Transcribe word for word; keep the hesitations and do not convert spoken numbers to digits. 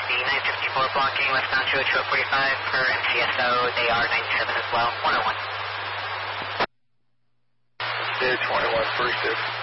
B nine fifty-four blocking westbound two oh two forty-five per M C S O. They are ninety-seven as well. one oh one. Day twenty-one, first shift.